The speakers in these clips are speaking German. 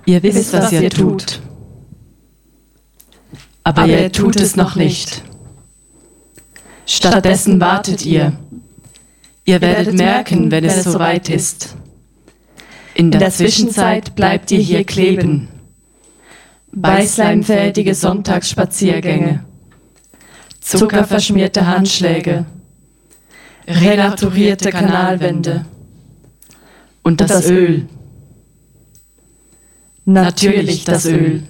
Ihr wisst, was ihr tut. Aber ihr tut es noch nicht. Stattdessen wartet ihr. Ihr werdet merken, wenn es soweit ist. In der Zwischenzeit bleibt ihr hier kleben. Beißleimfädige Sonntagsspaziergänge. Zuckerverschmierte Handschläge. Renaturierte Kanalwände. Und das Öl. Natürlich das Öl.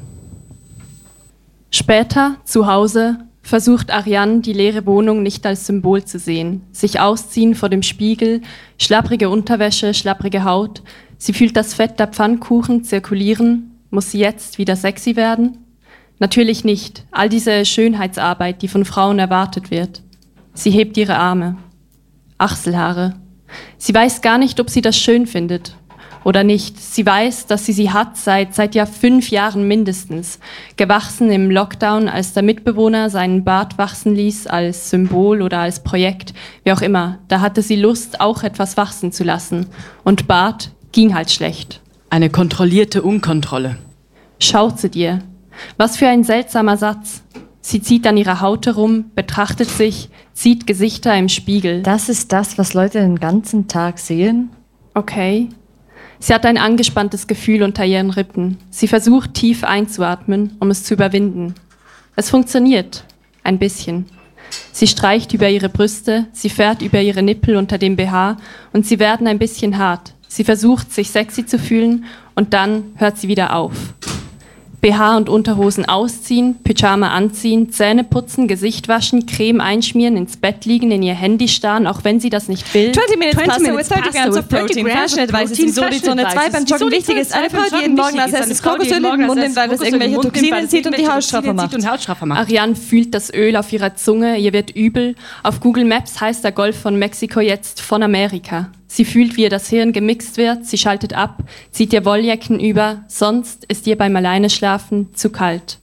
Später, zu Hause, versucht Ariane, die leere Wohnung nicht als Symbol zu sehen. Sich ausziehen vor dem Spiegel, schlapprige Unterwäsche, schlapprige Haut. Sie fühlt das Fett der Pfannkuchen zirkulieren. Muss sie jetzt wieder sexy werden? Natürlich nicht. All diese Schönheitsarbeit, die von Frauen erwartet wird. Sie hebt ihre Arme. Achselhaare. Sie weiß gar nicht, ob sie das schön findet. Oder nicht. Sie weiß, dass sie hat seit ja 5 Jahren mindestens. Gewachsen im Lockdown, als der Mitbewohner seinen Bart wachsen ließ, als Symbol oder als Projekt, wie auch immer. Da hatte sie Lust, auch etwas wachsen zu lassen. Und Bart ging halt schlecht. Eine kontrollierte Unkontrolle. Schaut zu dir. Was für ein seltsamer Satz. Sie zieht an ihrer Haut herum, betrachtet sich, sieht Gesichter im Spiegel. Das ist das, was Leute den ganzen Tag sehen? Okay. Sie hat ein angespanntes Gefühl unter ihren Rippen. Sie versucht, tief einzuatmen, um es zu überwinden. Es funktioniert. Ein bisschen. Sie streicht über ihre Brüste, sie fährt über ihre Nippel unter dem BH und sie werden ein bisschen hart. Sie versucht, sich sexy zu fühlen und dann hört sie wieder auf. BH und Unterhosen ausziehen, Pyjama anziehen, Zähne putzen, Gesicht waschen, Creme einschmieren, ins Bett liegen, in ihr Handy starren, auch wenn sie das nicht will. 20 minutes pasta with 30 grams of protein. Fashion Advice ist wieso die Zone 2 beim Joggen wichtig ist. Eine Frau, die jeden Morgen als erstes Kokosöl in den Mund nimmt, weil es irgendwelche Toxine zieht und die Haut straffer macht. Ariane fühlt das Öl auf ihrer Zunge, ihr wird übel. Auf Google Maps heißt der Golf von Mexiko jetzt von Amerika. Sie fühlt, wie ihr das Hirn gemixt wird, sie schaltet ab, zieht ihr Wolljacken über, sonst ist ihr beim Alleineschlafen zu kalt.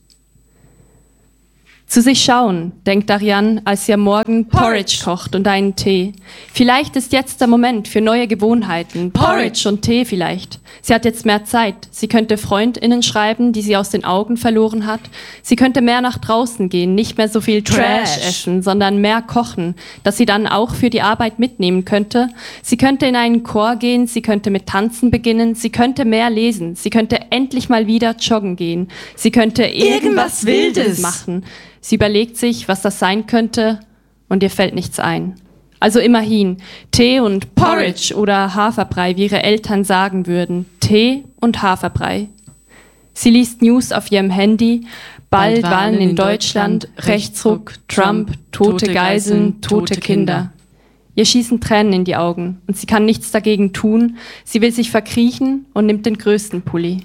Zu sich schauen, denkt Ariane, als sie am Morgen Porridge kocht und einen Tee. Vielleicht ist jetzt der Moment für neue Gewohnheiten. Porridge und Tee vielleicht. Sie hat jetzt mehr Zeit. Sie könnte FreundInnen schreiben, die sie aus den Augen verloren hat. Sie könnte mehr nach draußen gehen, nicht mehr so viel Trash essen, sondern mehr kochen, das sie dann auch für die Arbeit mitnehmen könnte. Sie könnte in einen Chor gehen, sie könnte mit Tanzen beginnen, sie könnte mehr lesen, sie könnte endlich mal wieder joggen gehen. Sie könnte irgendwas Wildes machen. Sie überlegt sich, was das sein könnte, und ihr fällt nichts ein. Also immerhin, Tee und Porridge oder Haferbrei, wie ihre Eltern sagen würden. Tee und Haferbrei. Sie liest News auf ihrem Handy. Bald Wahlen in Deutschland, Rechtsruck, Trump, tote Geiseln, tote Kinder. Ihr schießen Tränen in die Augen und sie kann nichts dagegen tun. Sie will sich verkriechen und nimmt den größten Pulli.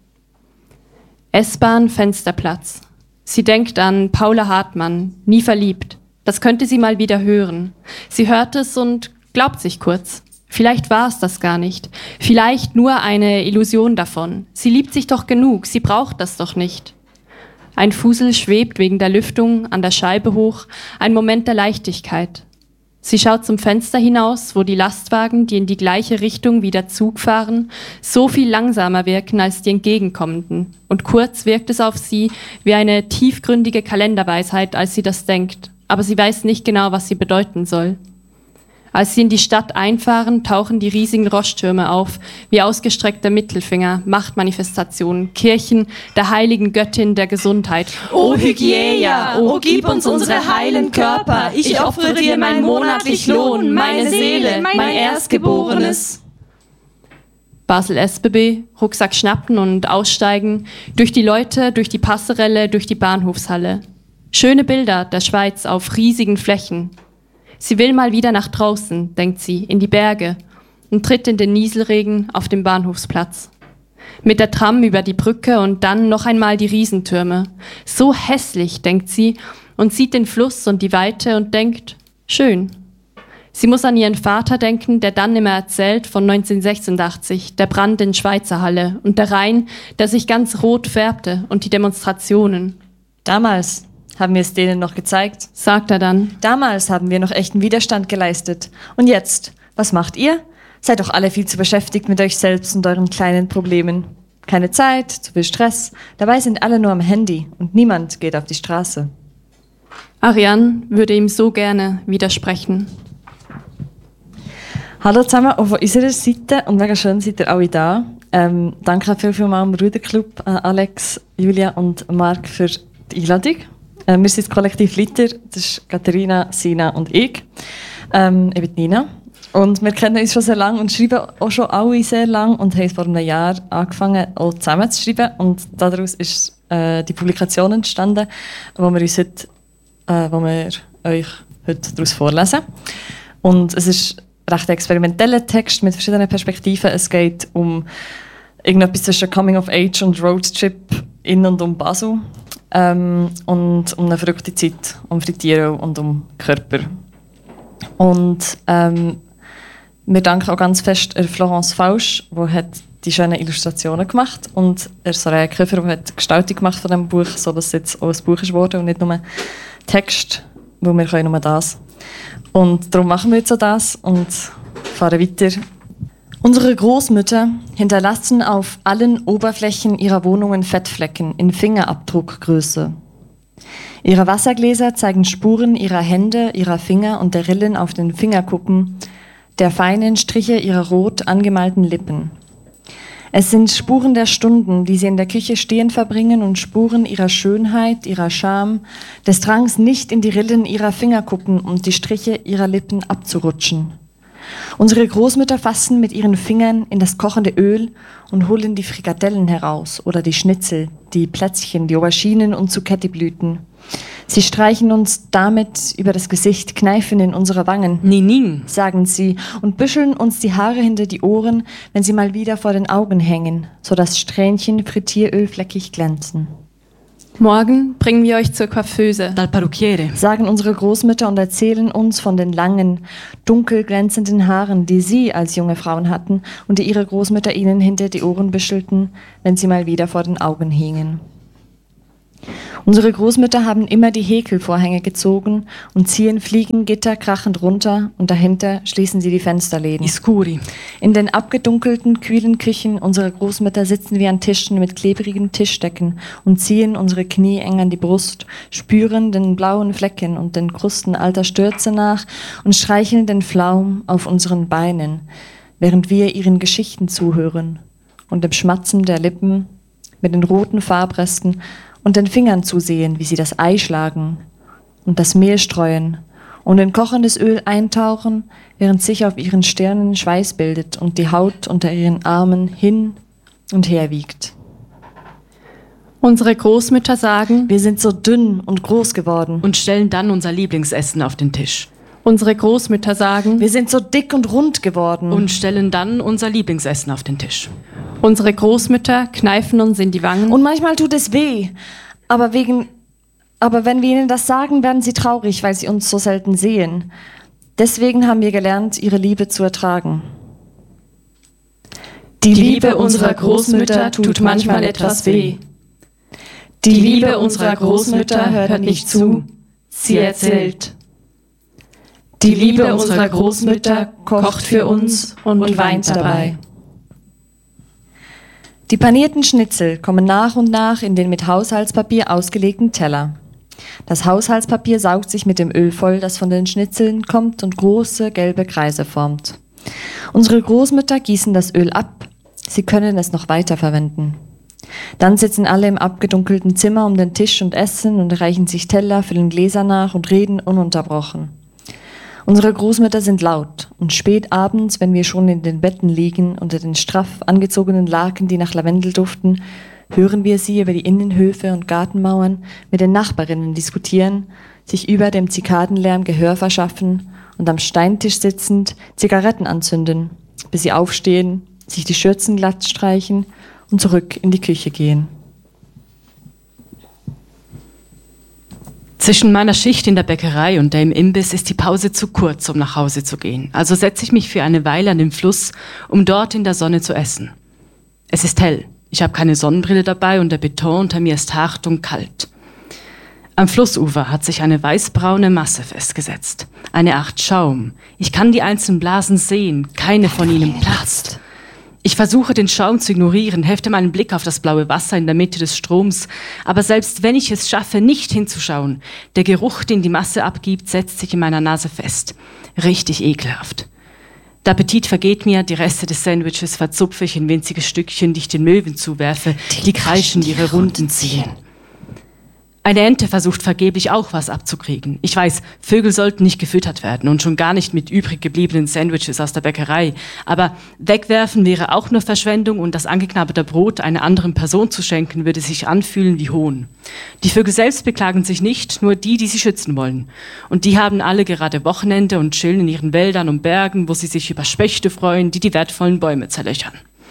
S-Bahn, Fensterplatz. Sie denkt an Paula Hartmann, nie verliebt. Das könnte sie mal wieder hören. Sie hört es und glaubt sich kurz. Vielleicht war es das gar nicht. Vielleicht nur eine Illusion davon. Sie liebt sich doch genug, sie braucht das doch nicht. Ein Fusel schwebt wegen der Lüftung an der Scheibe hoch, ein Moment der Leichtigkeit. Sie schaut zum Fenster hinaus, wo die Lastwagen, die in die gleiche Richtung wie der Zug fahren, so viel langsamer wirken als die entgegenkommenden. Und kurz wirkt es auf sie wie eine tiefgründige Kalenderweisheit, als sie das denkt. Aber sie weiß nicht genau, was sie bedeuten soll. Als sie in die Stadt einfahren, tauchen die riesigen Rosttürme auf, wie ausgestreckte Mittelfinger, Machtmanifestationen, Kirchen der heiligen Göttin der Gesundheit. O Hygieia, o gib uns unsere heilen Körper, ich opfere dir mein monatlich Lohn, meine Seele, mein Erstgeborenes. Basel SBB, Rucksack schnappen und aussteigen, durch die Leute, durch die Passerelle, durch die Bahnhofshalle. Schöne Bilder der Schweiz auf riesigen Flächen. Sie will mal wieder nach draußen, denkt sie, in die Berge und tritt in den Nieselregen auf dem Bahnhofsplatz. Mit der Tram über die Brücke und dann noch einmal die Riesentürme. So hässlich, denkt sie, und sieht den Fluss und die Weite und denkt, schön. Sie muss an ihren Vater denken, der dann immer erzählt von 1986, der Brand in Schweizerhalle und der Rhein, der sich ganz rot färbte und die Demonstrationen. Damals haben wir es denen noch gezeigt, sagt er dann. Damals haben wir noch echten Widerstand geleistet. Und jetzt, was macht ihr? Seid doch alle viel zu beschäftigt mit euch selbst und euren kleinen Problemen. Keine Zeit, zu viel Stress. Dabei sind alle nur am Handy und niemand geht auf die Straße. Ariane würde ihm so gerne widersprechen. Hallo zusammen, auch von unserer Seite und mega schön seid ihr alle da. Danke vielmals am Brüderclub, Alex, Julia und Marc für die Einladung. Wir sind das Kollektiv Liter, das ist Katharina, Sina und ich. Ich bin Nina. Und wir kennen uns schon sehr lange und schreiben auch schon alle sehr lange und haben vor einem Jahr angefangen, auch zusammen zu schreiben. Und daraus ist die Publikation entstanden, wo wir euch heute daraus vorlesen. Und es ist ein recht experimenteller Text mit verschiedenen Perspektiven. Es geht um irgendetwas zwischen Coming of Age und Roadtrip in und um Basel. Und um eine verrückte Zeit, um Frittiro und um Körper. Und wir danken auch ganz fest Florence Fausch, die hat die schönen Illustrationen gemacht und Soraya Köfer, die hat die Gestaltung gemacht von diesem Buch, sodass es jetzt auch ein Buch ist geworden und nicht nur Text, weil wir können nur das. Und darum machen wir jetzt auch das und fahren weiter. Unsere Großmütter hinterlassen auf allen Oberflächen ihrer Wohnungen Fettflecken in Fingerabdruckgröße. Ihre Wassergläser zeigen Spuren ihrer Hände, ihrer Finger und der Rillen auf den Fingerkuppen, der feinen Striche ihrer rot angemalten Lippen. Es sind Spuren der Stunden, die sie in der Küche stehen verbringen und Spuren ihrer Schönheit, ihrer Scham, des Drangs nicht in die Rillen ihrer Fingerkuppen und die Striche ihrer Lippen abzurutschen. Unsere Großmütter fassen mit ihren Fingern in das kochende Öl und holen die Frikadellen heraus oder die Schnitzel, die Plätzchen, die Auberginen und Zucchittiblüten. Sie streichen uns damit über das Gesicht, kneifen in unsere Wangen. Nining, sagen sie, und büscheln uns die Haare hinter die Ohren, wenn sie mal wieder vor den Augen hängen, sodass Strähnchen frittierölfleckig glänzen. Morgen bringen wir euch zur Coiffeuse. dal parrucchiere, sagen unsere Großmütter und erzählen uns von den langen, dunkel glänzenden Haaren, die sie als junge Frauen hatten und die ihre Großmütter ihnen hinter die Ohren büschelten, wenn sie mal wieder vor den Augen hingen. Unsere Großmütter haben immer die Häkelvorhänge gezogen und ziehen Fliegengitter krachend runter und dahinter schließen sie die Fensterläden. scuri. In den abgedunkelten, kühlen Küchen unserer Großmütter sitzen wir an Tischen mit klebrigen Tischdecken und ziehen unsere Knie eng an die Brust, spüren den blauen Flecken und den Krusten alter Stürze nach und streicheln den Flaum auf unseren Beinen, während wir ihren Geschichten zuhören und dem Schmatzen der Lippen mit den roten Farbresten und den Fingern zusehen, wie sie das Ei schlagen und das Mehl streuen und in kochendes Öl eintauchen, während sich auf ihren Stirnen Schweiß bildet und die Haut unter ihren Armen hin und her wiegt. Unsere Großmütter sagen, wir sind so dünn und groß geworden. Und stellen dann unser Lieblingsessen auf den Tisch. Unsere Großmütter sagen, wir sind so dick und rund geworden. Und stellen dann unser Lieblingsessen auf den Tisch. Unsere Großmütter kneifen uns in die Wangen. Und manchmal tut es weh. Aber wenn wir ihnen das sagen, werden sie traurig, weil sie uns so selten sehen. Deswegen haben wir gelernt, ihre Liebe zu ertragen. Die Liebe unserer Großmütter tut manchmal etwas weh. Die Liebe unserer Großmütter hört nicht zu. Sie erzählt. Die Liebe unserer Großmütter kocht für uns und weint dabei. Die panierten Schnitzel kommen nach und nach in den mit Haushaltspapier ausgelegten Teller. Das Haushaltspapier saugt sich mit dem Öl voll, das von den Schnitzeln kommt und große gelbe Kreise formt. Unsere Großmütter gießen das Öl ab. Sie können es noch weiter verwenden. Dann sitzen alle im abgedunkelten Zimmer um den Tisch und essen und reichen sich Teller, füllen Gläser nach und reden ununterbrochen. Unsere Großmütter sind laut und spät abends, wenn wir schon in den Betten liegen, unter den straff angezogenen Laken, die nach Lavendel duften, hören wir sie über die Innenhöfe und Gartenmauern mit den Nachbarinnen diskutieren, sich über dem Zikadenlärm Gehör verschaffen und am Steintisch sitzend Zigaretten anzünden, bis sie aufstehen, sich die Schürzen glatt streichen und zurück in die Küche gehen. Zwischen meiner Schicht in der Bäckerei und der im Imbiss ist die Pause zu kurz, um nach Hause zu gehen. Also setze ich mich für eine Weile an den Fluss, um dort in der Sonne zu essen. Es ist hell. Ich habe keine Sonnenbrille dabei und der Beton unter mir ist hart und kalt. Am Flussufer hat sich eine weißbraune Masse festgesetzt. Eine Art Schaum. Ich kann die einzelnen Blasen sehen. Keine von ihnen platzt. Ich versuche, den Schaum zu ignorieren, hefte meinen Blick auf das blaue Wasser in der Mitte des Stroms. Aber selbst wenn ich es schaffe, nicht hinzuschauen, der Geruch, den die Masse abgibt, setzt sich in meiner Nase fest. Richtig ekelhaft. Der Appetit vergeht mir, die Reste des Sandwiches verzupfe ich in winzige Stückchen, die ich den Möwen zuwerfe, die kreischend ihre Runden ziehen. Eine Ente versucht vergeblich auch was abzukriegen. Ich weiß, Vögel sollten nicht gefüttert werden und schon gar nicht mit übrig gebliebenen Sandwiches aus der Bäckerei. Aber wegwerfen wäre auch nur Verschwendung und das angeknabberte Brot einer anderen Person zu schenken, würde sich anfühlen wie Hohn. Die Vögel selbst beklagen sich nicht, nur die, die sie schützen wollen. Und die haben alle gerade Wochenende und chillen in ihren Wäldern und Bergen, wo sie sich über Spechte freuen, die die wertvollen Bäume zerlöchern.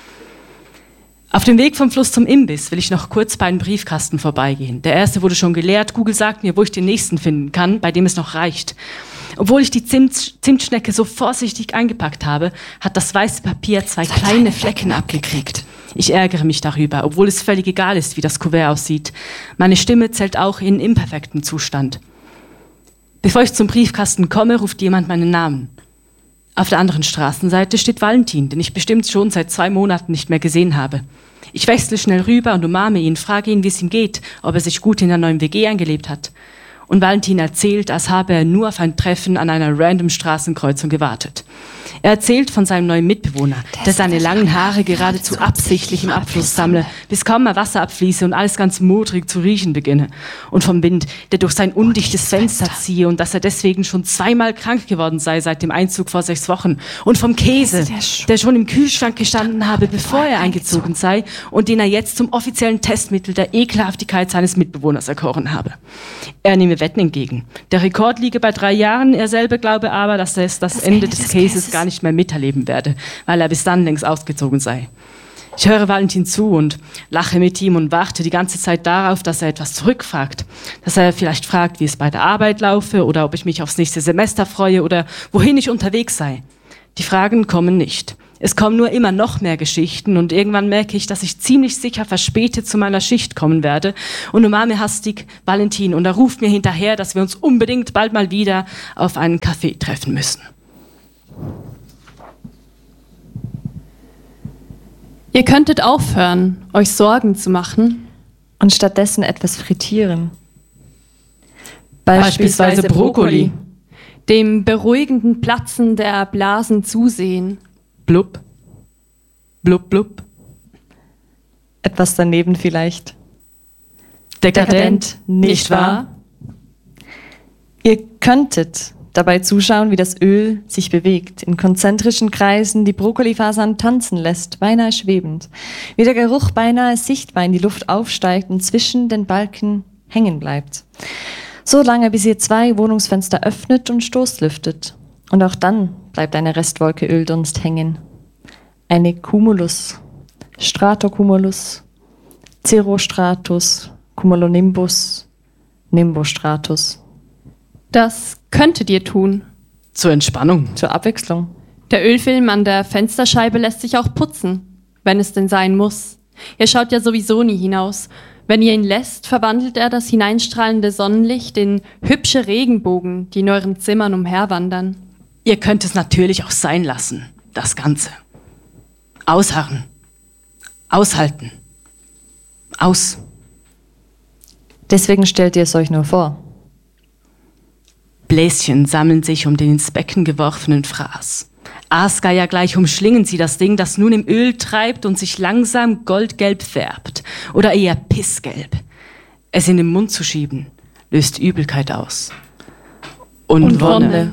Auf dem Weg vom Fluss zum Imbiss will ich noch kurz bei einem Briefkasten vorbeigehen. Der erste wurde schon geleert. Google sagt mir, wo ich den nächsten finden kann, bei dem es noch reicht. Obwohl ich die Zimtschnecke so vorsichtig eingepackt habe, hat das weiße Papier zwei kleine Flecken abgekriegt. Ich ärgere mich darüber, obwohl es völlig egal ist, wie das Kuvert aussieht. Meine Stimme zählt auch in imperfektem Zustand. Bevor ich zum Briefkasten komme, ruft jemand meinen Namen. Auf der anderen Straßenseite steht Valentin, den ich bestimmt schon seit 2 Monaten nicht mehr gesehen habe. Ich wechsle schnell rüber und umarme ihn, frage ihn, wie es ihm geht, ob er sich gut in der neuen WG eingelebt hat. Und Valentin erzählt, als habe er nur auf ein Treffen an einer random Straßenkreuzung gewartet. Er erzählt von seinem neuen Mitbewohner, der seine langen Haare geradezu absichtlich im Abfluss sammle, bis kaum mehr Wasser abfließe und alles ganz modrig zu riechen beginne. Und vom Wind, der durch sein undichtes Fenster ziehe und dass er deswegen schon 2-mal krank geworden sei seit dem Einzug vor 6 Wochen. Und vom Käse, der schon im Kühlschrank gestanden habe, bevor er eingezogen sei und den er jetzt zum offiziellen Testmittel der Ekelhaftigkeit seines Mitbewohners erkoren habe. Er nehme Wetten entgegen. Der Rekord liege bei 3 Jahren, er selber glaube aber, dass er das Ende des Cases gar nicht mehr miterleben werde, weil er bis dann längst ausgezogen sei. Ich höre Valentin zu und lache mit ihm und warte die ganze Zeit darauf, dass er etwas zurückfragt. Dass er vielleicht fragt, wie es bei der Arbeit laufe oder ob ich mich aufs nächste Semester freue oder wohin ich unterwegs sei. Die Fragen kommen nicht. Es kommen nur immer noch mehr Geschichten und irgendwann merke ich, dass ich ziemlich sicher verspätet zu meiner Schicht kommen werde und umarme hastig Valentin und er ruft mir hinterher, dass wir uns unbedingt bald mal wieder auf einen Café treffen müssen. Ihr könntet aufhören, euch Sorgen zu machen und stattdessen etwas frittieren. Beispielsweise Brokkoli. Dem beruhigenden Platzen der Blasen zusehen. Blub, blub, blub. Etwas daneben vielleicht. Dekadent, nicht wahr? Ihr könntet dabei zuschauen, wie das Öl sich bewegt, in konzentrischen Kreisen die Brokkolifasern tanzen lässt, beinahe schwebend. Wie der Geruch beinahe sichtbar in die Luft aufsteigt und zwischen den Balken hängen bleibt. So lange, bis ihr 2 Wohnungsfenster öffnet und Stoßlüftet. Und auch dann bleibt eine Restwolke Öldunst hängen. Eine Cumulus, Stratocumulus, Cirrostratus, Cumulonimbus, Nimbostratus. Das könntet ihr tun. Zur Entspannung. Zur Abwechslung. Der Ölfilm an der Fensterscheibe lässt sich auch putzen, wenn es denn sein muss. Ihr schaut ja sowieso nie hinaus. Wenn ihr ihn lässt, verwandelt er das hineinstrahlende Sonnenlicht in hübsche Regenbogen, die in euren Zimmern umherwandern. Ihr könnt es natürlich auch sein lassen, das Ganze. Ausharren. Aushalten. Aus. Deswegen stellt ihr es euch nur vor. Bläschen sammeln sich um den ins Becken geworfenen Fraß. Aasgeier gleich umschlingen sie das Ding, das nun im Öl treibt und sich langsam goldgelb färbt. Oder eher pissgelb. Es in den Mund zu schieben, löst Übelkeit aus. Und Wonne.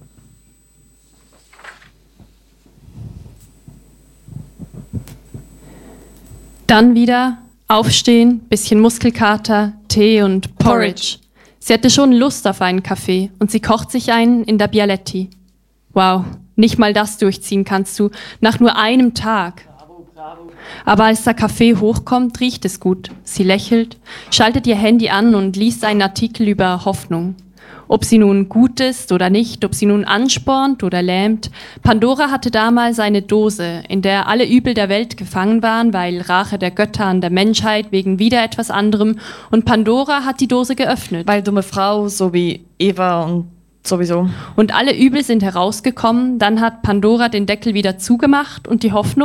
Dann wieder aufstehen, bisschen Muskelkater, Tee und Porridge. Sie hatte schon Lust auf einen Kaffee und sie kocht sich einen in der Bialetti. Wow, nicht mal das durchziehen kannst du, nach nur einem Tag. Bravo. Aber als der Kaffee hochkommt, riecht es gut. Sie lächelt, schaltet ihr Handy an und liest einen Artikel über Hoffnung. Ob sie nun gut ist oder nicht, ob sie nun anspornt oder lähmt. Pandora hatte damals eine Dose, in der alle Übel der Welt gefangen waren, weil Rache der Götter an der Menschheit wegen wieder etwas anderem. Und Pandora hat die Dose geöffnet. Weil dumme Frau, so wie Eva und sowieso. Und alle Übel sind herausgekommen, dann hat Pandora den Deckel wieder zugemacht und die Hoffnung,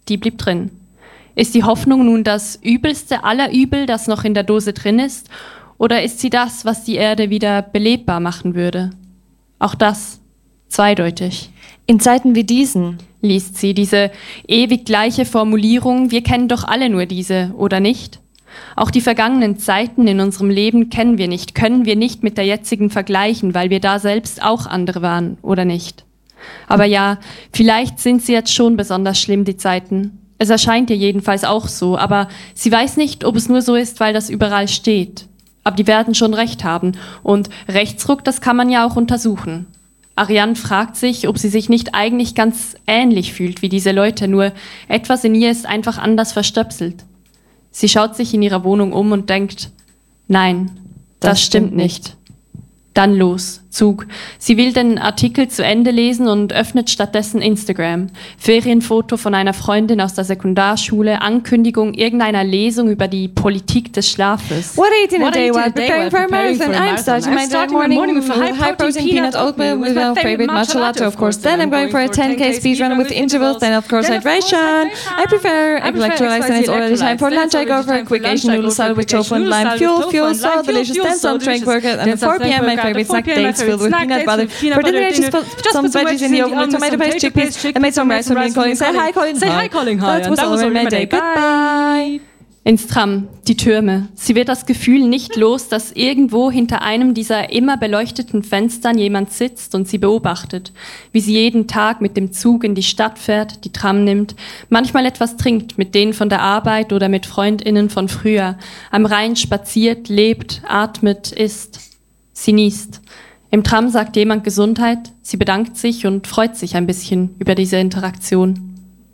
die blieb drin. Ist die Hoffnung nun das übelste aller Übel, das noch in der Dose drin ist, oder ist sie das, was die Erde wieder belebbar machen würde? Auch das zweideutig. In Zeiten wie diesen, liest sie, diese ewig gleiche Formulierung, wir kennen doch alle nur diese, oder nicht? Auch die vergangenen Zeiten in unserem Leben kennen wir nicht, können wir nicht mit der jetzigen vergleichen, weil wir da selbst auch andere waren, oder nicht? Aber ja, vielleicht sind sie jetzt schon besonders schlimm, die Zeiten. Es erscheint ihr jedenfalls auch so, aber sie weiß nicht, ob es nur so ist, weil das überall steht. Aber die werden schon recht haben. Und Rechtsruck, das kann man ja auch untersuchen. Ariane fragt sich, ob sie sich nicht eigentlich ganz ähnlich fühlt wie diese Leute, nur etwas in ihr ist einfach anders verstöpselt. Sie schaut sich in ihrer Wohnung um und denkt, nein, das stimmt nicht. Dann los, Zug. Sie will den Artikel zu Ende lesen und öffnet stattdessen Instagram. Ferienfoto von einer Freundin aus der Sekundarschule, Ankündigung irgendeiner Lesung über die Politik des Schlafes. What I eat in a day while preparing for a marathon? I'm starting my morning with high-protein peanut oatmeal with my favorite matcha latte, of course. Then I'm going for a 10K speed run with intervals. Then, of course, hydration. I prefer electrolytes and it's already time for lunch. I go for a quick Asian noodle salad with tofu and lime. Fuel, so delicious. Then some drink workout. And at 4 p.m. my favorite snack dates filled with peanut butter. For dinner, I just put some veggies in the oven with tomato paste, chickpeas, and made some rice for me and Colin. Say hi, Colin. Say hi, Colin. That was all my day. Goodbye. Ins Tram, die Türme. Sie wird das Gefühl nicht los, dass irgendwo hinter einem dieser immer beleuchteten Fenstern jemand sitzt und sie beobachtet, wie sie jeden Tag mit dem Zug in die Stadt fährt, die Tram nimmt, manchmal etwas trinkt mit denen von der Arbeit oder mit FreundInnen von früher, am Rhein spaziert, lebt, atmet, isst. Sie niest. Im Tram sagt jemand Gesundheit, sie bedankt sich und freut sich ein bisschen über diese Interaktion.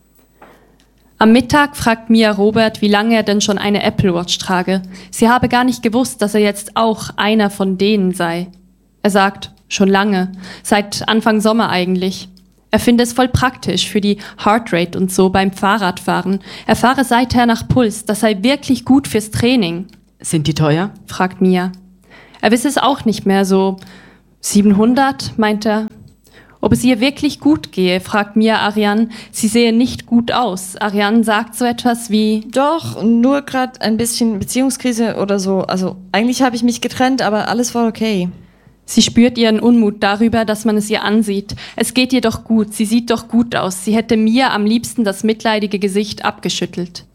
Am Mittag fragt Mia Robert, wie lange er denn schon eine Apple Watch trage. Sie habe gar nicht gewusst, dass er jetzt auch einer von denen sei. Er sagt, schon lange, seit Anfang Sommer eigentlich. Er finde es voll praktisch für die Heartrate und so beim Fahrradfahren. Er fahre seither nach Puls, das sei wirklich gut fürs Training. Sind die teuer? Fragt Mia. Er wisse es auch nicht mehr, so 700, meint er. Ob es ihr wirklich gut gehe, fragt Mia Ariane. Sie sehe nicht gut aus. Ariane sagt so etwas wie... Doch, nur gerade ein bisschen Beziehungskrise oder so. Also eigentlich habe ich mich getrennt, aber alles war okay. Sie spürt ihren Unmut darüber, dass man es ihr ansieht. Es geht ihr doch gut, sie sieht doch gut aus. Sie hätte Mia am liebsten das mitleidige Gesicht abgeschüttelt.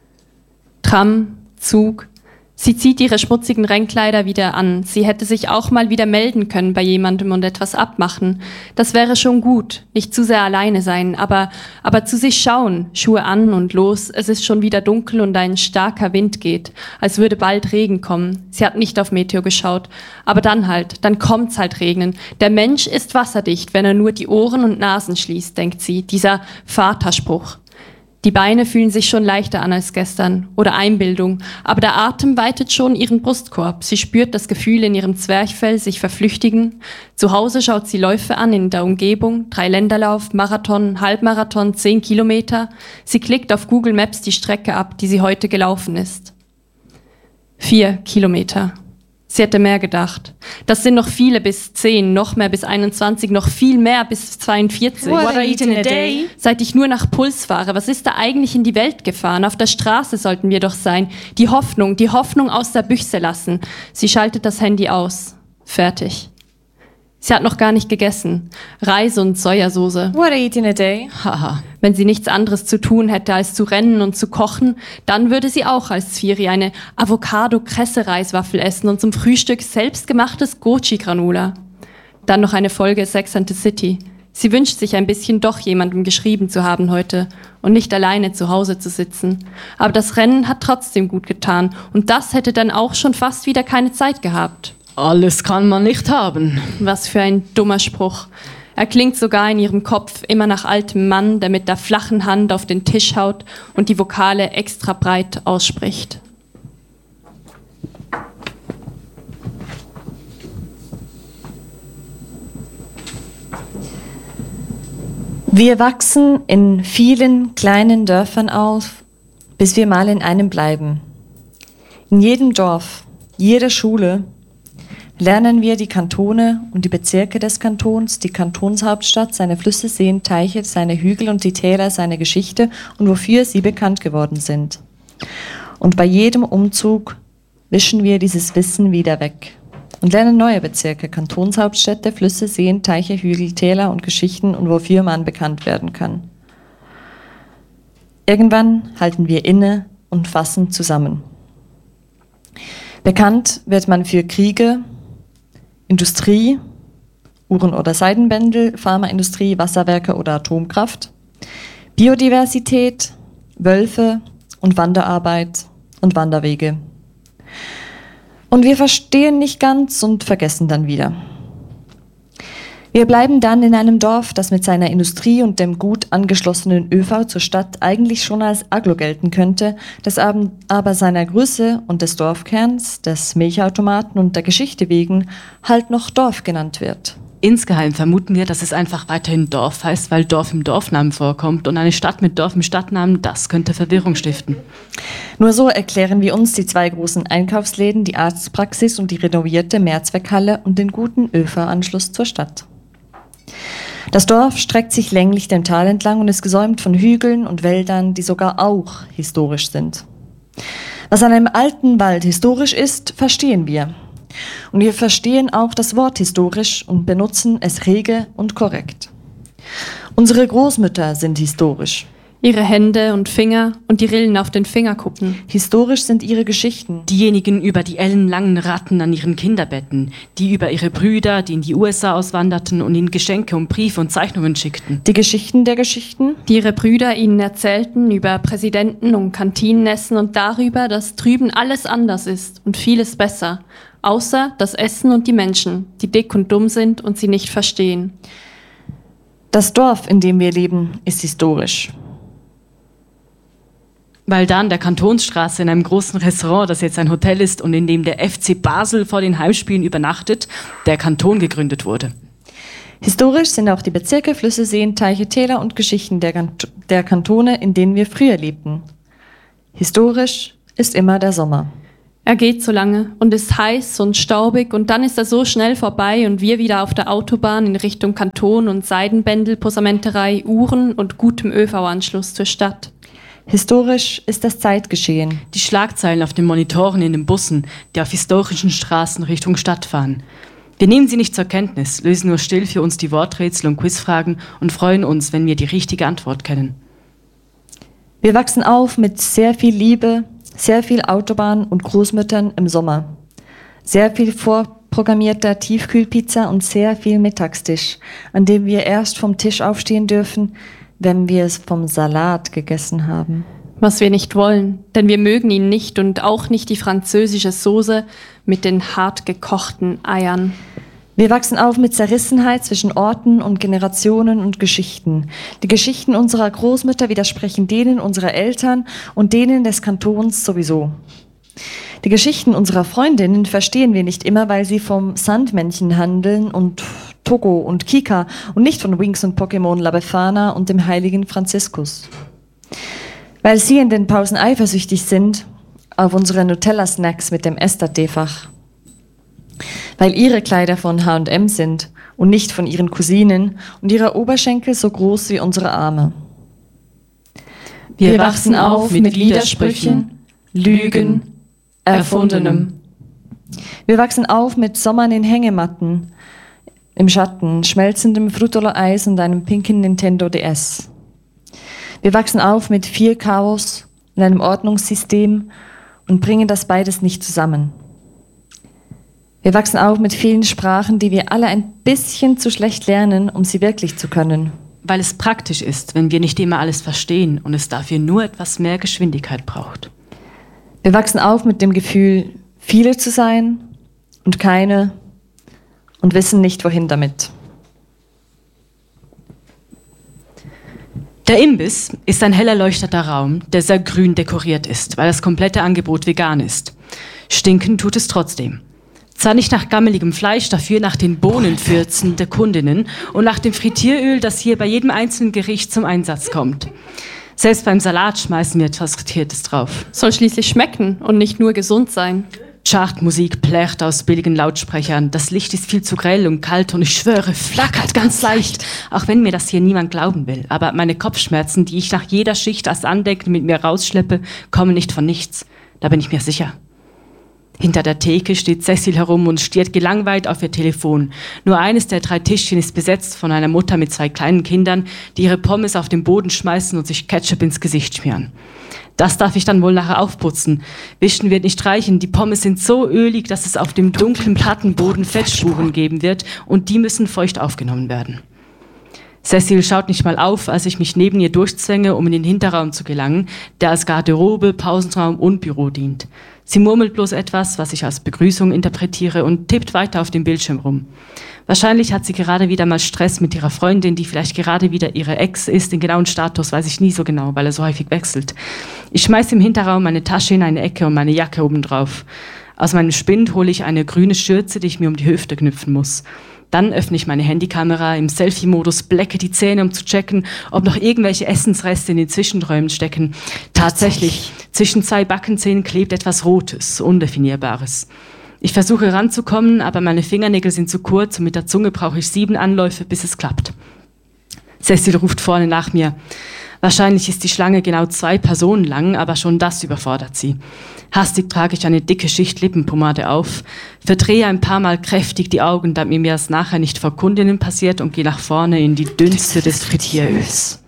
Tram, Zug... Sie zieht ihre schmutzigen Rennkleider wieder an. Sie hätte sich auch mal wieder melden können bei jemandem und etwas abmachen. Das wäre schon gut, nicht zu sehr alleine sein, aber zu sich schauen, Schuhe an und los. Es ist schon wieder dunkel und ein starker Wind geht, als würde bald Regen kommen. Sie hat nicht auf Meteo geschaut, aber dann kommt's halt regnen. Der Mensch ist wasserdicht, wenn er nur die Ohren und Nasen schließt, denkt sie, dieser Vaterspruch. Die Beine fühlen sich schon leichter an als gestern oder Einbildung, aber der Atem weitet schon ihren Brustkorb. Sie spürt das Gefühl in ihrem Zwerchfell sich verflüchtigen. Zu Hause schaut sie Läufe an in der Umgebung, 3-Länderlauf, Marathon, Halbmarathon, 10 Kilometer. Sie klickt auf Google Maps die Strecke ab, die sie heute gelaufen ist. 4 Kilometer. Sie hätte mehr gedacht. Das sind noch viele bis 10, noch mehr bis 21, noch viel mehr bis 42. What I eat in a day? Seit ich nur nach Puls fahre, was ist da eigentlich in die Welt gefahren? Auf der Straße sollten wir doch sein. Die Hoffnung aus der Büchse lassen. Sie schaltet das Handy aus. Fertig. Sie hat noch gar nicht gegessen. Reis und Sojasauce. What I eat in a day? Haha. Wenn sie nichts anderes zu tun hätte, als zu rennen und zu kochen, dann würde sie auch als Zwiri eine Avocado-Kresse-Reiswaffel essen und zum Frühstück selbstgemachtes Goji-Granola. Dann noch eine Folge Sex and the City. Sie wünscht sich ein bisschen doch jemandem geschrieben zu haben heute und nicht alleine zu Hause zu sitzen. Aber das Rennen hat trotzdem gut getan und das hätte dann auch schon fast wieder keine Zeit gehabt. Alles kann man nicht haben. Was für ein dummer Spruch. Er klingt sogar in ihrem Kopf immer nach altem Mann, der mit der flachen Hand auf den Tisch haut und die Vokale extra breit ausspricht. Wir wachsen in vielen kleinen Dörfern auf, bis wir mal in einem bleiben. In jedem Dorf, jeder Schule, lernen wir die Kantone und die Bezirke des Kantons, die Kantonshauptstadt, seine Flüsse, Seen, Teiche, seine Hügel und die Täler, seine Geschichte und wofür sie bekannt geworden sind. Und bei jedem Umzug wischen wir dieses Wissen wieder weg und lernen neue Bezirke, Kantonshauptstädte, Flüsse, Seen, Teiche, Hügel, Täler und Geschichten und wofür man bekannt werden kann. Irgendwann halten wir inne und fassen zusammen. Bekannt wird man für Kriege, Industrie, Uhren- oder Seidenbändel, Pharmaindustrie, Wasserwerke oder Atomkraft, Biodiversität, Wölfe und Wanderarbeit und Wanderwege. Und wir verstehen nicht ganz und vergessen dann wieder. Wir bleiben dann in einem Dorf, das mit seiner Industrie und dem gut angeschlossenen ÖV zur Stadt eigentlich schon als Agglo gelten könnte, das aber seiner Größe und des Dorfkerns, des Milchautomaten und der Geschichte wegen halt noch Dorf genannt wird. Insgeheim vermuten wir, dass es einfach weiterhin Dorf heißt, weil Dorf im Dorfnamen vorkommt und eine Stadt mit Dorf im Stadtnamen, das könnte Verwirrung stiften. Nur so erklären wir uns die 2 großen Einkaufsläden, die Arztpraxis und die renovierte Mehrzweckhalle und den guten ÖV-Anschluss zur Stadt. Das Dorf streckt sich länglich dem Tal entlang und ist gesäumt von Hügeln und Wäldern, die sogar auch historisch sind. Was an einem alten Wald historisch ist, verstehen wir. Und wir verstehen auch das Wort historisch und benutzen es rege und korrekt. Unsere Großmütter sind historisch. Ihre Hände und Finger und die Rillen auf den Fingerkuppen. Historisch sind ihre Geschichten. Diejenigen über die ellenlangen Ratten an ihren Kinderbetten, die über ihre Brüder, die in die USA auswanderten und ihnen Geschenke und Briefe und Zeichnungen schickten. Die Geschichten der Geschichten. Die ihre Brüder ihnen erzählten über Präsidenten und Kantinenessen und darüber, dass drüben alles anders ist und vieles besser. Außer das Essen und die Menschen, die dick und dumm sind und sie nicht verstehen. Das Dorf, in dem wir leben, ist historisch. Weil da an der Kantonsstraße in einem großen Restaurant, das jetzt ein Hotel ist und in dem der FC Basel vor den Heimspielen übernachtet, der Kanton gegründet wurde. Historisch sind auch die Bezirke, Flüsse, Seen, Teiche, Täler und Geschichten der Kantone, in denen wir früher lebten. Historisch ist immer der Sommer. Er geht so lange und ist heiß und staubig und dann ist er so schnell vorbei und wir wieder auf der Autobahn in Richtung Kanton und Seidenbändel, Posamenterei, Uhren und gutem ÖV-Anschluss zur Stadt. Historisch ist das Zeitgeschehen. Die Schlagzeilen auf den Monitoren in den Bussen, die auf historischen Straßen Richtung Stadt fahren. Wir nehmen sie nicht zur Kenntnis, lösen nur still für uns die Worträtsel und Quizfragen und freuen uns, wenn wir die richtige Antwort kennen. Wir wachsen auf mit sehr viel Liebe, sehr viel Autobahn und Großmüttern im Sommer. Sehr viel vorprogrammierter Tiefkühlpizza und sehr viel Mittagstisch, an dem wir erst vom Tisch aufstehen dürfen, wenn wir es vom Salat gegessen haben. Was wir nicht wollen, denn wir mögen ihn nicht und auch nicht die französische Soße mit den hart gekochten Eiern. Wir wachsen auf mit Zerrissenheit zwischen Orten und Generationen und Geschichten. Die Geschichten unserer Großmütter widersprechen denen unserer Eltern und denen des Kantons sowieso. Die Geschichten unserer Freundinnen verstehen wir nicht immer, weil sie vom Sandmännchen handeln und Togo und Kika und nicht von Winx und Pokémon La Befana und dem heiligen Franziskus. Weil sie in den Pausen eifersüchtig sind auf unsere Nutella-Snacks mit dem Ester-D-Fach. Weil ihre Kleider von H&M sind und nicht von ihren Cousinen und ihre Oberschenkel so groß wie unsere Arme. Wir wachsen auf mit Widersprüchen, Lügen, Erfundenem. Wir wachsen auf mit Sommern in Hängematten, im Schatten, schmelzendem Fruttolo-Eis und einem pinken Nintendo DS. Wir wachsen auf mit viel Chaos und einem Ordnungssystem und bringen das beides nicht zusammen. Wir wachsen auf mit vielen Sprachen, die wir alle ein bisschen zu schlecht lernen, um sie wirklich zu können. Weil es praktisch ist, wenn wir nicht immer alles verstehen und es dafür nur etwas mehr Geschwindigkeit braucht. Wir wachsen auf mit dem Gefühl, viele zu sein und keine und wissen nicht, wohin damit. Der Imbiss ist ein hell erleuchteter Raum, der sehr grün dekoriert ist, weil das komplette Angebot vegan ist. Stinken tut es trotzdem. Zwar nicht nach gammeligem Fleisch, dafür nach den Bohnenfürzen der Kundinnen und nach dem Frittieröl, das hier bei jedem einzelnen Gericht zum Einsatz kommt. Selbst beim Salat schmeißen wir etwas Frittiertes drauf. Soll schließlich schmecken und nicht nur gesund sein. Chartmusik plärt aus billigen Lautsprechern. Das Licht ist viel zu grell und kalt und ich schwöre, flackert ganz leicht. Auch wenn mir das hier niemand glauben will. Aber meine Kopfschmerzen, die ich nach jeder Schicht als Andenken mit mir rausschleppe, kommen nicht von nichts. Da bin ich mir sicher. Hinter der Theke steht Cecil herum und stiert gelangweilt auf ihr Telefon. Nur eines der 3 Tischchen ist besetzt von einer Mutter mit 2 kleinen Kindern, die ihre Pommes auf den Boden schmeißen und sich Ketchup ins Gesicht schmieren. Das darf ich dann wohl nachher aufputzen. Wischen wird nicht reichen. Die Pommes sind so ölig, dass es auf dem dunklen Plattenboden Fettspuren geben wird und die müssen feucht aufgenommen werden. Cecil schaut nicht mal auf, als ich mich neben ihr durchzwänge, um in den Hinterraum zu gelangen, der als Garderobe, Pausenraum und Büro dient. Sie murmelt bloß etwas, was ich als Begrüßung interpretiere und tippt weiter auf dem Bildschirm rum. Wahrscheinlich hat sie gerade wieder mal Stress mit ihrer Freundin, die vielleicht gerade wieder ihre Ex ist. Den genauen Status weiß ich nie so genau, weil er so häufig wechselt. Ich schmeiße im Hinterraum meine Tasche in eine Ecke und meine Jacke obendrauf. Aus meinem Spind hole ich eine grüne Schürze, die ich mir um die Hüfte knüpfen muss. Dann öffne ich meine Handykamera im Selfie-Modus, blecke die Zähne, um zu checken, ob noch irgendwelche Essensreste in den Zwischenräumen stecken. Tatsächlich, zwischen 2 Backenzähnen klebt etwas Rotes, Undefinierbares. Ich versuche ranzukommen, aber meine Fingernägel sind zu kurz und mit der Zunge brauche ich 7 Anläufe, bis es klappt. Cecil ruft vorne nach mir. Wahrscheinlich ist die Schlange genau 2 Personen lang, aber schon das überfordert sie. Hastig trage ich eine dicke Schicht Lippenpomade auf, verdrehe ein paar Mal kräftig die Augen, damit mir das nachher nicht vor Kundinnen passiert und gehe nach vorne in die Dünste des Frittieröls.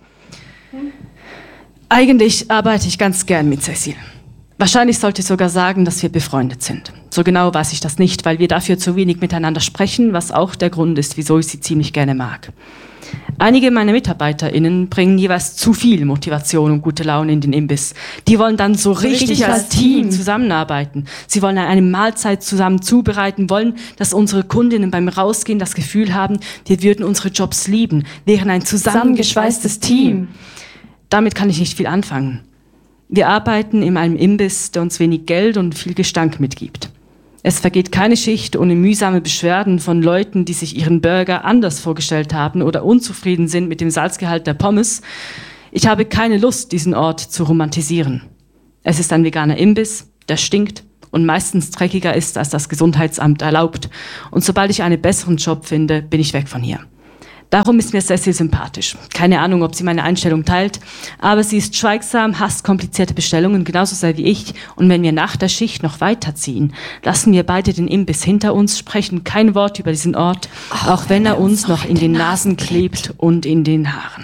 Eigentlich arbeite ich ganz gern mit Cecil. Wahrscheinlich sollte ich sogar sagen, dass wir befreundet sind. So genau weiß ich das nicht, weil wir dafür zu wenig miteinander sprechen, was auch der Grund ist, wieso ich sie ziemlich gerne mag. Einige meiner MitarbeiterInnen bringen jeweils zu viel Motivation und gute Laune in den Imbiss. Die wollen dann so richtig als Team zusammenarbeiten. Sie wollen eine Mahlzeit zusammen zubereiten, wollen, dass unsere Kundinnen beim Rausgehen das Gefühl haben, wir würden unsere Jobs lieben, wären ein zusammengeschweißtes Team. Damit kann ich nicht viel anfangen. Wir arbeiten in einem Imbiss, der uns wenig Geld und viel Gestank mitgibt. Es vergeht keine Schicht ohne mühsame Beschwerden von Leuten, die sich ihren Burger anders vorgestellt haben oder unzufrieden sind mit dem Salzgehalt der Pommes. Ich habe keine Lust, diesen Ort zu romantisieren. Es ist ein veganer Imbiss, der stinkt und meistens dreckiger ist, als das Gesundheitsamt erlaubt. Und sobald ich einen besseren Job finde, bin ich weg von hier. Darum ist mir Cecil sympathisch. Keine Ahnung, ob sie meine Einstellung teilt, aber sie ist schweigsam, hasst komplizierte Bestellungen genauso sehr wie ich. Und wenn wir nach der Schicht noch weiterziehen, lassen wir beide den Imbiss hinter uns, sprechen kein Wort über diesen Ort, auch wenn er uns noch in den Nasen klebt und in den Haaren.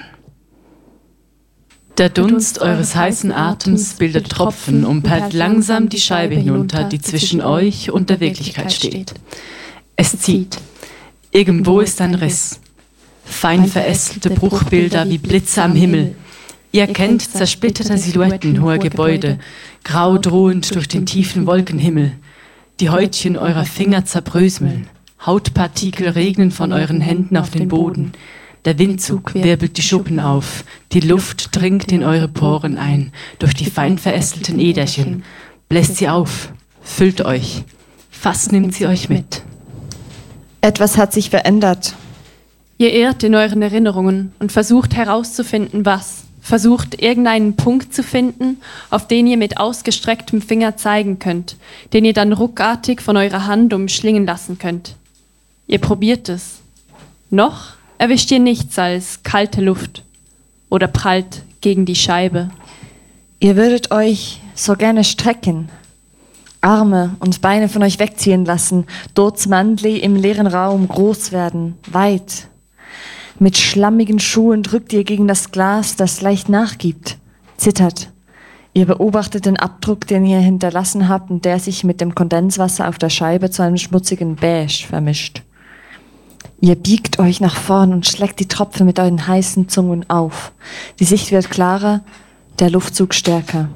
Der Dunst eures heißen Atems bildet Tropfen und perlt langsam die Scheibe hinunter, die zwischen euch und der Wirklichkeit steht. Es zieht. Irgendwo ist ein Riss. Fein verästelte Bruchbilder wie Blitze am Himmel. Ihr kennt zersplitterte Silhouetten hoher Gebäude, grau drohend durch den tiefen Wolkenhimmel. Die Häutchen eurer Finger zerbröseln, Hautpartikel regnen von euren Händen auf den Boden. Der Windzug wirbelt die Schuppen auf, die Luft dringt in eure Poren ein, durch die fein verästelten Äderchen. Bläst sie auf, füllt euch, fast nimmt sie euch mit. Etwas hat sich verändert. Ihr irrt in euren Erinnerungen und versucht herauszufinden, was. Versucht irgendeinen Punkt zu finden, auf den ihr mit ausgestrecktem Finger zeigen könnt, den ihr dann ruckartig von eurer Hand umschlingen lassen könnt. Ihr probiert es. Noch erwischt ihr nichts als kalte Luft oder prallt gegen die Scheibe. Ihr würdet euch so gerne strecken, Arme und Beine von euch wegziehen lassen, dort's Mandli im leeren Raum groß werden, weit. Mit schlammigen Schuhen drückt ihr gegen das Glas, das leicht nachgibt, zittert. Ihr beobachtet den Abdruck, den ihr hinterlassen habt und der sich mit dem Kondenswasser auf der Scheibe zu einem schmutzigen Beige vermischt. Ihr biegt euch nach vorn und schlägt die Tropfen mit euren heißen Zungen auf. Die Sicht wird klarer, der Luftzug stärker.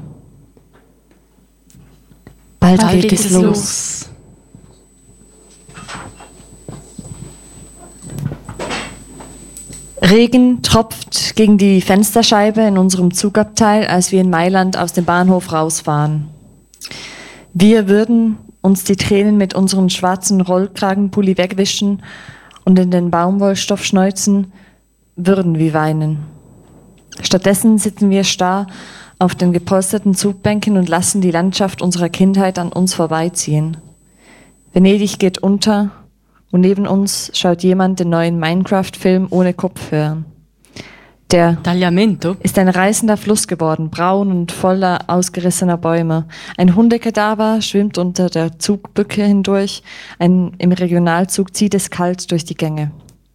Bald geht es los. Regen tropft gegen die Fensterscheibe in unserem Zugabteil, als wir in Mailand aus dem Bahnhof rausfahren. Wir würden uns die Tränen mit unserem schwarzen Rollkragenpulli wegwischen und in den Baumwollstoff schneuzen, würden wir weinen. Stattdessen sitzen wir starr auf den gepolsterten Zugbänken und lassen die Landschaft unserer Kindheit an uns vorbeiziehen. Venedig geht unter und neben uns schaut jemand den neuen Minecraft-Film ohne Kopfhörer. Der Tagliamento ist ein reißender Fluss geworden, braun und voller ausgerissener Bäume. Ein Hundekadaver schwimmt unter der Zugbrücke hindurch. Im Regionalzug zieht es kalt durch die Gänge.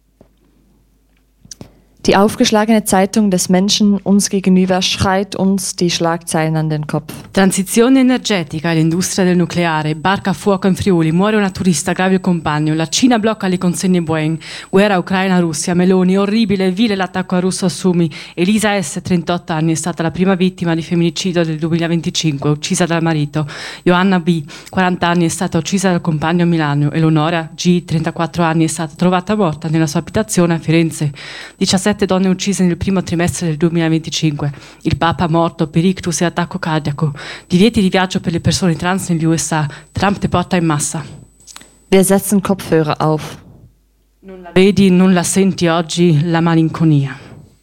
Die aufgeschlagene Zeitung des Menschen uns gegenüber schreit uns die Schlagzeilen an den Kopf. Transizione energetica, l'industria del nucleare, barca a fuoco in Friuli, muore una turista, grave il compagno, la Cina blocca le consegne Boeing, guerra Ucraina-Russia, Meloni, orribile e vile l'attacco a Russo Assumi, Elisa S., 38 anni, è stata la prima vittima di femminicidio del 2025, uccisa dal marito, Joanna B., 40 anni, è stata uccisa dal compagno a Milano, Eleonora G., 34 anni, è stata trovata morta nella sua abitazione a Firenze, 17 donne uccise nel primo trimestre del 2025, il Papa morto per ictus e attacco cardiaco, divieti di viaggio per le persone trans negli USA, Trump deporta in massa. Wir setzen Kopfhörer auf. Non la vedi, non la senti oggi, la malinconia.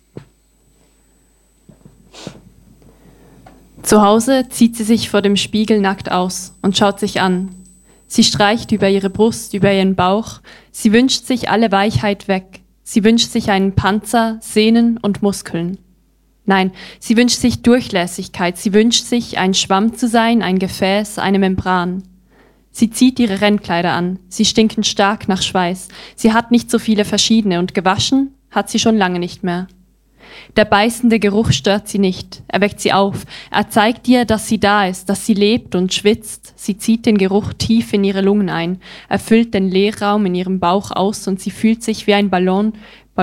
Zu Hause zieht sie sich vor dem Spiegel nackt aus und schaut sich an. Sie streicht über ihre Brust, über ihren Bauch. Sie wünscht sich alle Weichheit weg. Sie wünscht sich einen Panzer, Sehnen und Muskeln. Nein, sie wünscht sich Durchlässigkeit. Sie wünscht sich, ein Schwamm zu sein, ein Gefäß, eine Membran. Sie zieht ihre Rennkleider an. Sie stinken stark nach Schweiß. Sie hat nicht so viele verschiedene und gewaschen hat sie schon lange nicht mehr. Der beißende Geruch stört sie nicht. Er weckt sie auf. Er zeigt ihr, dass sie da ist, dass sie lebt und schwitzt. Sie zieht den Geruch tief in ihre Lungen ein. Er füllt den Leerraum in ihrem Bauch aus und sie fühlt sich wie ein Ballon,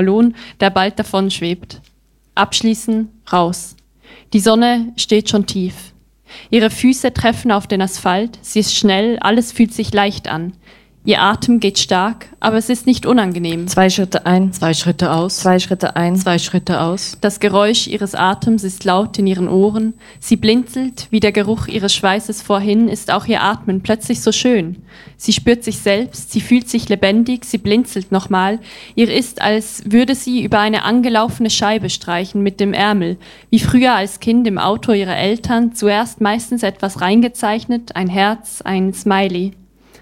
der bald davon schwebt. Abschließen, raus. Die Sonne steht schon tief. Ihre Füße treffen auf den Asphalt. Sie ist schnell, alles fühlt sich leicht an. Ihr Atem geht stark, aber es ist nicht unangenehm. 2 Schritte ein. 2 Schritte aus. 2 Schritte ein. 2 Schritte aus. Das Geräusch ihres Atems ist laut in ihren Ohren. Sie blinzelt, wie der Geruch ihres Schweißes vorhin, ist auch ihr Atmen plötzlich so schön. Sie spürt sich selbst, sie fühlt sich lebendig, sie blinzelt nochmal. Ihr ist, als würde sie über eine angelaufene Scheibe streichen mit dem Ärmel, wie früher als Kind im Auto ihrer Eltern, zuerst meistens etwas reingezeichnet, ein Herz, ein Smiley.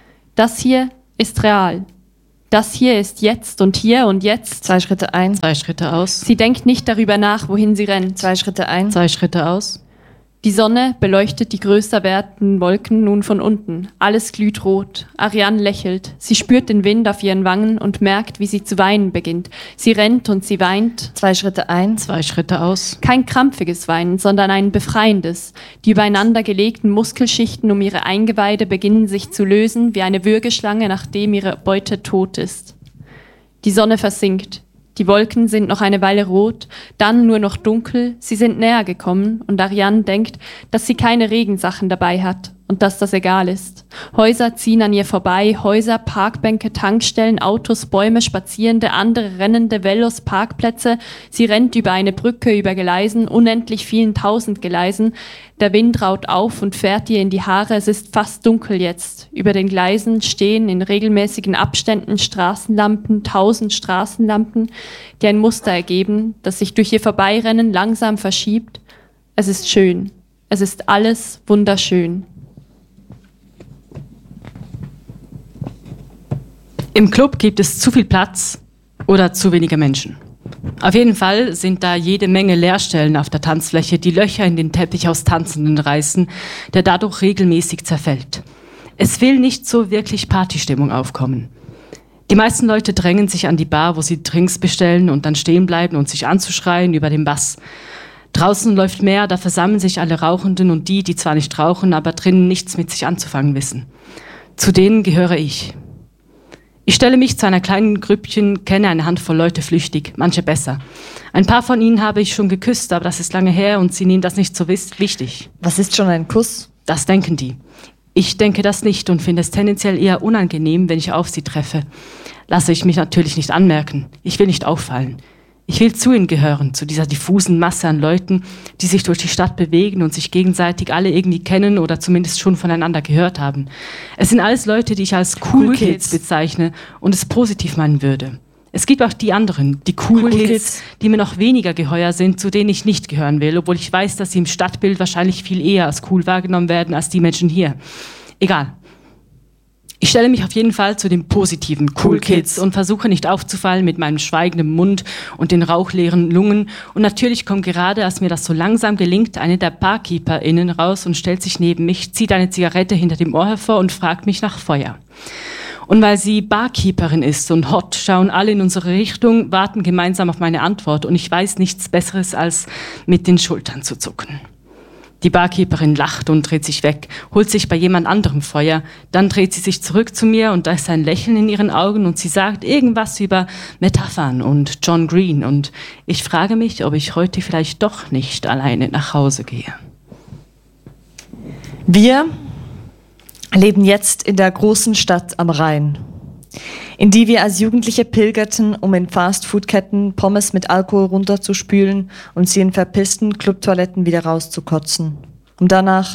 Das hier ist real. Das hier ist jetzt und hier und jetzt. 2 Schritte ein. 2 Schritte aus. Sie denkt nicht darüber nach, wohin sie rennt. 2 Schritte ein. 2 Schritte aus. Die Sonne beleuchtet die größer werdenden Wolken nun von unten. Alles glüht rot. Ariane lächelt. Sie spürt den Wind auf ihren Wangen und merkt, wie sie zu weinen beginnt. Sie rennt und sie weint. 2 Schritte ein. 2 Schritte aus. Kein krampfiges Weinen, sondern ein befreiendes. Die übereinander gelegten Muskelschichten um ihre Eingeweide beginnen sich zu lösen, wie eine Würgeschlange, nachdem ihre Beute tot ist. Die Sonne versinkt. Die Wolken sind noch eine Weile rot, dann nur noch dunkel, sie sind näher gekommen und Ariane denkt, dass sie keine Regensachen dabei hat und dass das egal ist. Häuser ziehen an ihr vorbei, Häuser, Parkbänke, Tankstellen, Autos, Bäume, Spazierende, andere rennende Velos, Parkplätze. Sie rennt über eine Brücke, über Gleisen, unendlich vielen 1000 Gleisen. Der Wind raut auf und fährt ihr in die Haare, es ist fast dunkel jetzt. Über den Gleisen stehen in regelmäßigen Abständen Straßenlampen, 1000 Straßenlampen, die ein Muster ergeben, das sich durch ihr Vorbeirennen langsam verschiebt. Es ist schön. Es ist alles wunderschön. Im Club gibt es zu viel Platz oder zu wenige Menschen. Auf jeden Fall sind da jede Menge Leerstellen auf der Tanzfläche, die Löcher in den Teppich aus Tanzenden reißen, der dadurch regelmäßig zerfällt. Es will nicht so wirklich Partystimmung aufkommen. Die meisten Leute drängen sich an die Bar, wo sie Drinks bestellen und dann stehen bleiben und sich anzuschreien über den Bass. Draußen läuft mehr, da versammeln sich alle Rauchenden und die zwar nicht rauchen, aber drinnen nichts mit sich anzufangen wissen. Zu denen gehöre ich. Ich stelle mich zu einer kleinen Grüppchen, kenne eine Handvoll Leute flüchtig, manche besser. Ein paar von ihnen habe ich schon geküsst, aber das ist lange her und sie nehmen das nicht so wichtig. Was ist schon ein Kuss? Das denken die. Ich denke das nicht und finde es tendenziell eher unangenehm, wenn ich auf sie treffe. Lasse ich mich natürlich nicht anmerken. Ich will nicht auffallen. Ich will zu ihnen gehören, zu dieser diffusen Masse an Leuten, die sich durch die Stadt bewegen und sich gegenseitig alle irgendwie kennen oder zumindest schon voneinander gehört haben. Es sind alles Leute, die ich als Cool Kids bezeichne und es positiv meinen würde. Es gibt auch die anderen, die Cool Kids, die mir noch weniger geheuer sind, zu denen ich nicht gehören will, obwohl ich weiß, dass sie im Stadtbild wahrscheinlich viel eher als cool wahrgenommen werden als die Menschen hier. Egal. Ich stelle mich auf jeden Fall zu den positiven Cool Kids und versuche nicht aufzufallen mit meinem schweigenden Mund und den rauchleeren Lungen. Und natürlich kommt gerade, als mir das so langsam gelingt, eine der BarkeeperInnen raus und stellt sich neben mich, zieht eine Zigarette hinter dem Ohr hervor und fragt mich nach Feuer. Und weil sie Barkeeperin ist und hot, schauen alle in unsere Richtung, warten gemeinsam auf meine Antwort und ich weiß nichts Besseres, als mit den Schultern zu zucken. Die Barkeeperin lacht und dreht sich weg, holt sich bei jemand anderem Feuer, dann dreht sie sich zurück zu mir und da ist ein Lächeln in ihren Augen und sie sagt irgendwas über Metaphern und John Green und ich frage mich, ob ich heute vielleicht doch nicht alleine nach Hause gehe. Wir leben jetzt in der großen Stadt am Rhein, in die wir als Jugendliche pilgerten, um in Fastfood-Ketten Pommes mit Alkohol runterzuspülen und sie in verpissten Clubtoiletten wieder rauszukotzen, um danach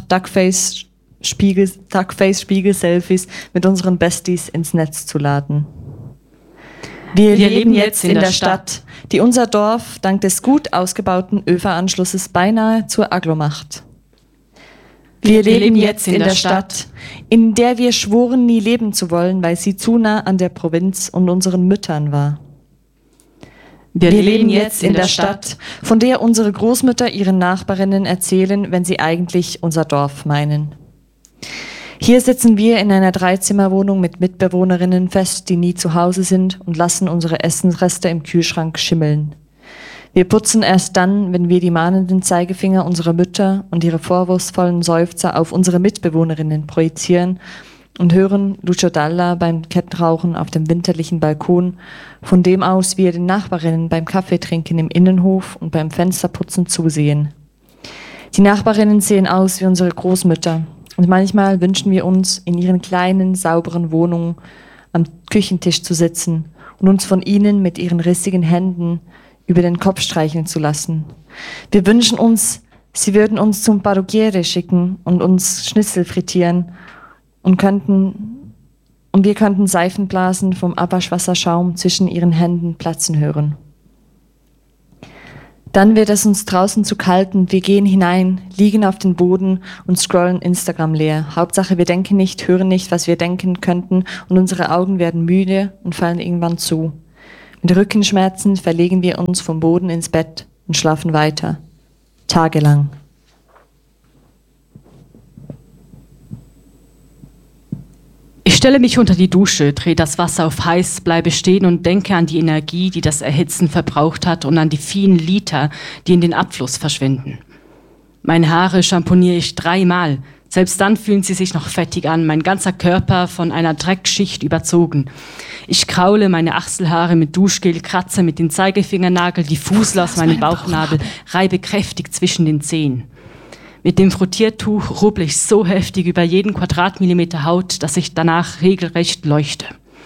Duckface-Spiegel-Selfies mit unseren Besties ins Netz zu laden. Wir leben jetzt in der Stadt, die unser Dorf dank des gut ausgebauten ÖV-Anschlusses beinahe zur Agglo macht. Wir leben jetzt in der Stadt, in der wir schworen, nie leben zu wollen, weil sie zu nah an der Provinz und unseren Müttern war. Wir leben jetzt in der Stadt, von der unsere Großmütter ihren Nachbarinnen erzählen, wenn sie eigentlich unser Dorf meinen. Hier sitzen wir in einer 3-Zimmer-Wohnung mit Mitbewohnerinnen fest, die nie zu Hause sind und lassen unsere Essensreste im Kühlschrank schimmeln. Wir putzen erst dann, wenn wir die mahnenden Zeigefinger unserer Mütter und ihre vorwurfsvollen Seufzer auf unsere Mitbewohnerinnen projizieren und hören Lucio Dalla beim Kettenrauchen auf dem winterlichen Balkon, von dem aus wir den Nachbarinnen beim Kaffeetrinken im Innenhof und beim Fensterputzen zusehen. Die Nachbarinnen sehen aus wie unsere Großmütter und manchmal wünschen wir uns, in ihren kleinen, sauberen Wohnungen am Küchentisch zu sitzen und uns von ihnen mit ihren rissigen Händen über den Kopf streicheln zu lassen. Wir wünschen uns, sie würden uns zum Parrucchiere schicken und uns Schnitzel frittieren und wir könnten Seifenblasen vom Abwaschwasserschaum zwischen ihren Händen platzen hören. Dann wird es uns draußen zu kalt und wir gehen hinein, liegen auf den Boden und scrollen Instagram leer. Hauptsache, wir denken nicht, hören nicht, was wir denken könnten und unsere Augen werden müde und fallen irgendwann zu. Mit Rückenschmerzen verlegen wir uns vom Boden ins Bett und schlafen weiter. Tagelang. Ich stelle mich unter die Dusche, drehe das Wasser auf heiß, bleibe stehen und denke an die Energie, die das Erhitzen verbraucht hat und an die vielen Liter, die in den Abfluss verschwinden. Meine Haare schamponiere ich 3-mal. Selbst dann fühlen sie sich noch fettig an, mein ganzer Körper von einer Dreckschicht überzogen. Ich kraule meine Achselhaare mit Duschgel, kratze mit den Zeigefingernagel die Fusel aus meinem Bauchnabel, reibe kräftig zwischen den Zehen. Mit dem Frottiertuch rubbel ich so heftig über jeden Quadratmillimeter Haut, dass ich danach regelrecht leuchte.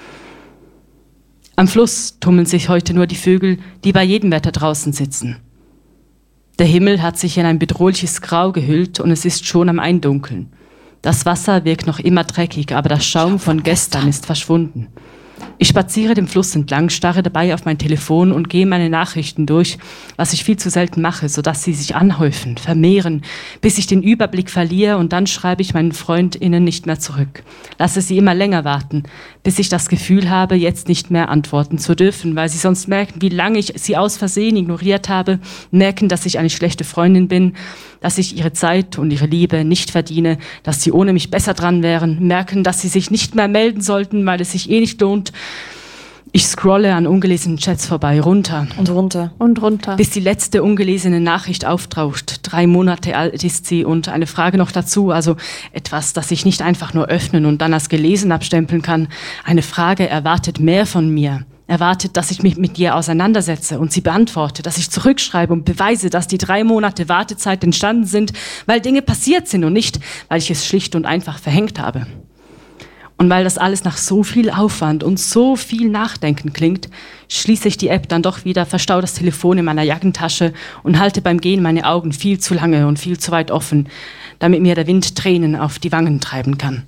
Am Fluss tummeln sich heute nur die Vögel, die bei jedem Wetter draußen sitzen. Der Himmel hat sich in ein bedrohliches Grau gehüllt und es ist schon am Eindunkeln. Das Wasser wirkt noch immer dreckig, aber der Schaum von gestern ist verschwunden. Ich spaziere den Fluss entlang, starre dabei auf mein Telefon und gehe meine Nachrichten durch, was ich viel zu selten mache, sodass sie sich anhäufen, vermehren, bis ich den Überblick verliere und dann schreibe ich meinen FreundInnen nicht mehr zurück. Lasse sie immer länger warten, bis ich das Gefühl habe, jetzt nicht mehr antworten zu dürfen, weil sie sonst merken, wie lange ich sie aus Versehen ignoriert habe, merken, dass ich eine schlechte Freundin bin, dass ich ihre Zeit und ihre Liebe nicht verdiene, dass sie ohne mich besser dran wären, merken, dass sie sich nicht mehr melden sollten, weil es sich eh nicht lohnt. Ich scrolle an ungelesenen Chats vorbei, runter und runter und runter, bis die letzte ungelesene Nachricht auftaucht. 3 Monate alt ist sie und eine Frage noch dazu, also etwas, das ich nicht einfach nur öffnen und dann als gelesen abstempeln kann. Eine Frage erwartet mehr von mir. Erwartet, dass ich mich mit ihr auseinandersetze und sie beantworte, dass ich zurückschreibe und beweise, dass die 3 Monate Wartezeit entstanden sind, weil Dinge passiert sind und nicht, weil ich es schlicht und einfach verhängt habe. Und weil das alles nach so viel Aufwand und so viel Nachdenken klingt, schließe ich die App dann doch wieder, verstaue das Telefon in meiner Jackentasche und halte beim Gehen meine Augen viel zu lange und viel zu weit offen, damit mir der Wind Tränen auf die Wangen treiben kann.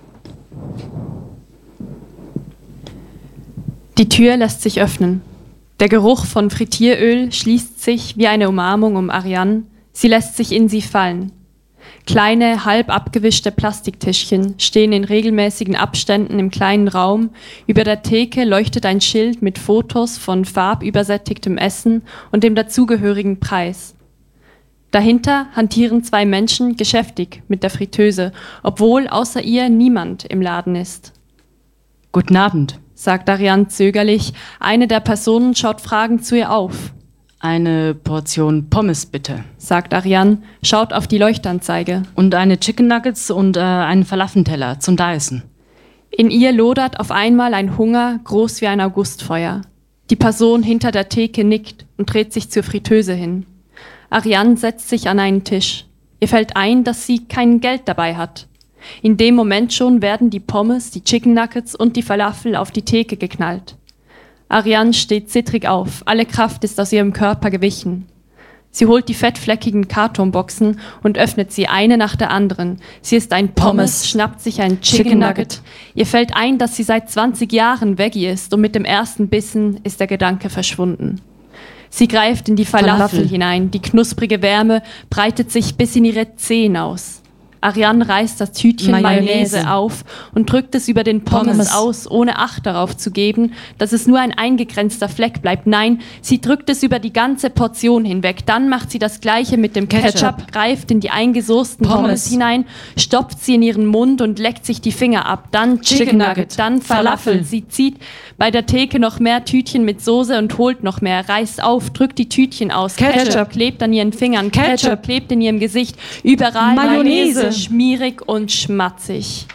Die Tür lässt sich öffnen. Der Geruch von Frittieröl schließt sich wie eine Umarmung um Ariane. Sie lässt sich in sie fallen. Kleine, halb abgewischte Plastiktischchen stehen in regelmäßigen Abständen im kleinen Raum. Über der Theke leuchtet ein Schild mit Fotos von farbübersättigtem Essen und dem dazugehörigen Preis. Dahinter hantieren 2 Menschen geschäftig mit der Fritteuse, obwohl außer ihr niemand im Laden ist. Guten Abend, sagt Ariane zögerlich. Eine der Personen schaut fragend zu ihr auf. Eine Portion Pommes bitte, sagt Ariane, schaut auf die Leuchtanzeige. Und eine Chicken Nuggets und einen Falafelteller zum Daessen. In ihr lodert auf einmal ein Hunger, groß wie ein Augustfeuer. Die Person hinter der Theke nickt und dreht sich zur Fritteuse hin. Ariane setzt sich an einen Tisch. Ihr fällt ein, dass sie kein Geld dabei hat. In dem Moment schon werden die Pommes, die Chicken Nuggets und die Falafel auf die Theke geknallt. Ariane steht zittrig auf, alle Kraft ist aus ihrem Körper gewichen. Sie holt die fettfleckigen Kartonboxen und öffnet sie eine nach der anderen. Sie isst ein Pommes, schnappt sich ein Chicken Nugget. Ihr fällt ein, dass sie seit 20 Jahren Veggie ist und mit dem ersten Bissen ist der Gedanke verschwunden. Sie greift in die Falafel hinein, die knusprige Wärme breitet sich bis in ihre Zehen aus. Ariane reißt das Tütchen Mayonnaise auf und drückt es über den Pommes aus, ohne Acht darauf zu geben, dass es nur ein eingegrenzter Fleck bleibt. Nein, sie drückt es über die ganze Portion hinweg. Dann macht sie das Gleiche mit dem Ketchup, greift in die eingesoßten Pommes hinein, stopft sie in ihren Mund und leckt sich die Finger ab. Dann Chicken Nugget, dann Falafel. Sie zieht bei der Theke noch mehr Tütchen mit Soße und holt noch mehr, reißt auf, drückt die Tütchen aus. Ketchup klebt an ihren Fingern, Ketchup klebt in ihrem Gesicht, überall Mayonnaise. Schmierig und schmatzig.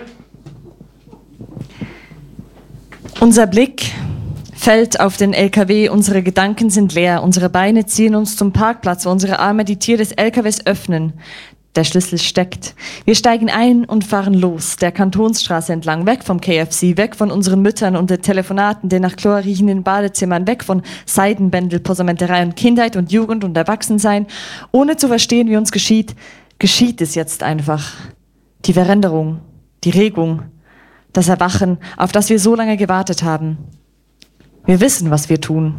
Unser Blick fällt auf den LKW, unsere Gedanken sind leer, unsere Beine ziehen uns zum Parkplatz, wo unsere Arme die Tür des LKWs öffnen. Der Schlüssel steckt. Wir steigen ein und fahren los, der Kantonsstraße entlang, weg vom KFC, weg von unseren Müttern und den Telefonaten, den nach Chlor riechenden Badezimmern, weg von Seidenbändel, Posamenterei und Kindheit und Jugend und Erwachsensein, ohne zu verstehen, wie uns geschieht es jetzt einfach. Die Veränderung, die Regung, das Erwachen, auf das wir so lange gewartet haben. Wir wissen, was wir tun.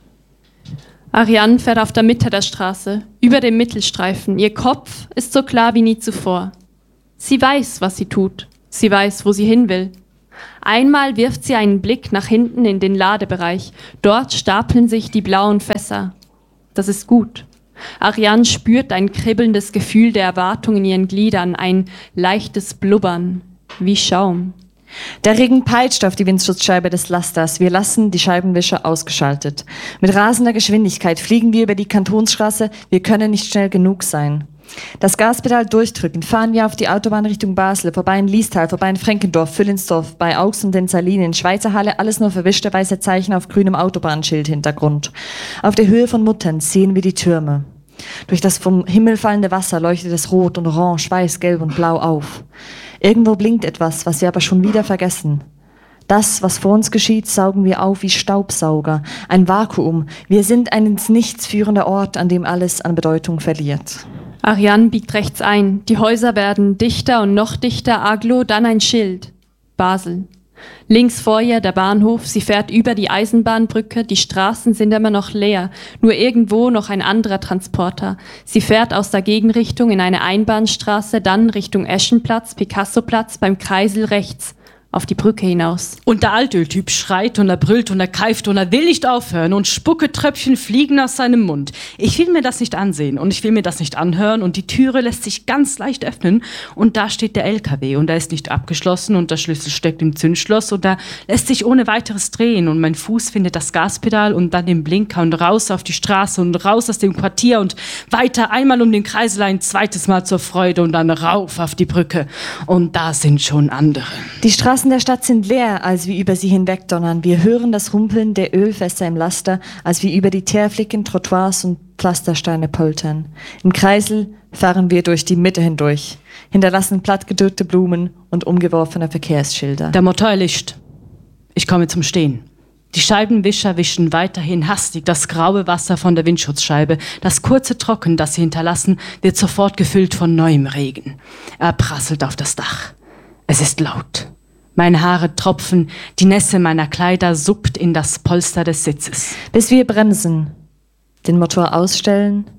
Ariane fährt auf der Mitte der Straße, über dem Mittelstreifen. Ihr Kopf ist so klar wie nie zuvor. Sie weiß, was sie tut. Sie weiß, wo sie hin will. Einmal wirft sie einen Blick nach hinten in den Ladebereich. Dort stapeln sich die blauen Fässer. Das ist gut. Ariane spürt ein kribbelndes Gefühl der Erwartung in ihren Gliedern, ein leichtes Blubbern, wie Schaum. Der Regen peitscht auf die Windschutzscheibe des Lasters. Wir lassen die Scheibenwischer ausgeschaltet. Mit rasender Geschwindigkeit fliegen wir über die Kantonsstraße. Wir können nicht schnell genug sein. Das Gaspedal durchdrückend fahren wir auf die Autobahn Richtung Basel, vorbei in Liestal, vorbei in Frenkendorf, Füllinsdorf, bei Augs und den Salinen, Schweizer Halle, alles nur verwischte weiße Zeichen auf grünem Autobahnschildhintergrund. Auf der Höhe von Mutterns sehen wir die Türme. Durch das vom Himmel fallende Wasser leuchtet es rot und orange, weiß, gelb und blau auf. Irgendwo blinkt etwas, was wir aber schon wieder vergessen. Das, was vor uns geschieht, saugen wir auf wie Staubsauger. Ein Vakuum. Wir sind ein ins Nichts führender Ort, an dem alles an Bedeutung verliert. Ariane biegt rechts ein. Die Häuser werden dichter und noch dichter. Aglo, dann ein Schild. Basel. Links vor ihr der Bahnhof. Sie fährt über die Eisenbahnbrücke. Die Straßen sind immer noch leer. Nur irgendwo noch ein anderer Transporter. Sie fährt aus der Gegenrichtung in eine Einbahnstraße, dann Richtung Eschenplatz, Picassoplatz, beim Kreisel rechts. Auf die Brücke hinaus. Und der Altöltyp schreit und er brüllt und er keift und er will nicht aufhören und Spucketröpfchen fliegen aus seinem Mund. Ich will mir das nicht ansehen und ich will mir das nicht anhören und die Türe lässt sich ganz leicht öffnen und da steht der LKW und er ist nicht abgeschlossen und der Schlüssel steckt im Zündschloss und er lässt sich ohne weiteres drehen und mein Fuß findet das Gaspedal und dann den Blinker und raus auf die Straße und raus aus dem Quartier und weiter einmal um den Kreisel ein zweites Mal zur Freude und dann rauf auf die Brücke und da sind schon andere. Die Straßen der Stadt sind leer, als wir über sie hinwegdonnern. Wir hören das Rumpeln der Ölfässer im Laster, als wir über die Teerflicken, Trottoirs und Pflastersteine poltern. Im Kreisel fahren wir durch die Mitte hindurch, hinterlassen plattgedrückte Blumen und umgeworfene Verkehrsschilder. Der Motor erlischt. Ich komme zum Stehen. Die Scheibenwischer wischen weiterhin hastig das graue Wasser von der Windschutzscheibe. Das kurze Trocken, das sie hinterlassen, wird sofort gefüllt von neuem Regen. Er prasselt auf das Dach. Es ist laut. Meine Haare tropfen, die Nässe meiner Kleider suppt in das Polster des Sitzes. Bis wir bremsen, den Motor ausstellen,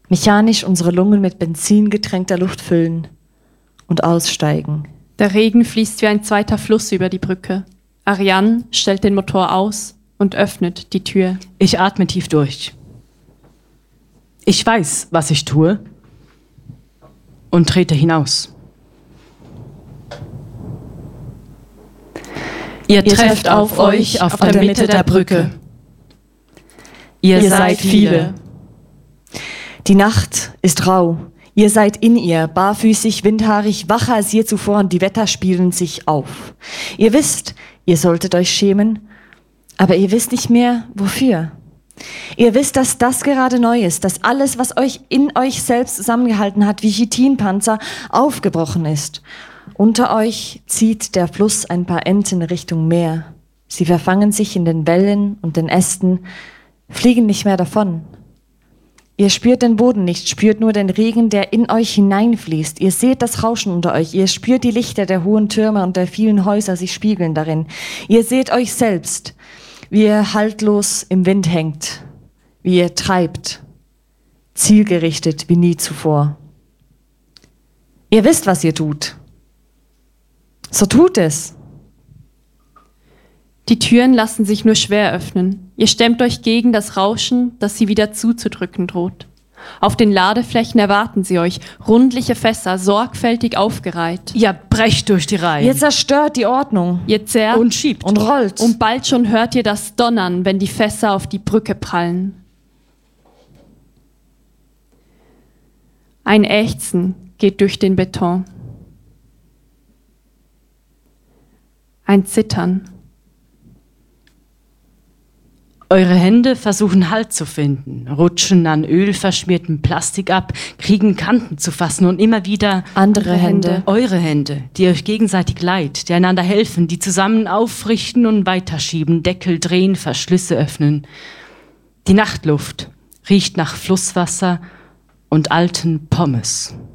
Mechanisch unsere Lungen mit Benzin getränkter Luft füllen und aussteigen. Der Regen fließt wie ein zweiter Fluss über die Brücke. Ariane stellt den Motor aus und öffnet die Tür. Ich atme tief durch. Ich weiß, was ich tue und trete hinaus. Ihr trefft auf euch auf der Mitte der Brücke. Ihr seid viele. Die Nacht ist rau. Ihr seid in ihr, barfüßig, windhaarig, wacher als je zuvor und die Wetter spielen sich auf. Ihr wisst, ihr solltet euch schämen, aber ihr wisst nicht mehr, wofür. Ihr wisst, dass das gerade neu ist, dass alles, was euch in euch selbst zusammengehalten hat, wie Chitinpanzer, aufgebrochen ist. Unter euch zieht der Fluss ein paar Enten Richtung Meer. Sie verfangen sich in den Wellen und den Ästen, fliegen nicht mehr davon. Ihr spürt den Boden nicht, spürt nur den Regen, der in euch hineinfließt. Ihr seht das Rauschen unter euch, ihr spürt die Lichter der hohen Türme und der vielen Häuser sich spiegeln darin. Ihr seht euch selbst, wie ihr haltlos im Wind hängt, wie ihr treibt, zielgerichtet wie nie zuvor. Ihr wisst, was ihr tut. So tut es. Die Türen lassen sich nur schwer öffnen. Ihr stemmt euch gegen das Rauschen, das sie wieder zuzudrücken droht. Auf den Ladeflächen erwarten sie euch, rundliche Fässer, sorgfältig aufgereiht. Ihr brecht durch die Reihen. Ihr zerstört die Ordnung. Ihr zerrt und schiebt und rollt. Und bald schon hört ihr das Donnern, wenn die Fässer auf die Brücke prallen. Ein Ächzen geht durch den Beton. Ein Zittern. Eure Hände versuchen Halt zu finden, rutschen an ölverschmiertem Plastik ab, kriegen Kanten zu fassen und immer wieder andere Hände. Eure Hände, die euch gegenseitig leiht, die einander helfen, die zusammen aufrichten und weiterschieben, Deckel drehen, Verschlüsse öffnen. Die Nachtluft riecht nach Flusswasser und alten Pommes.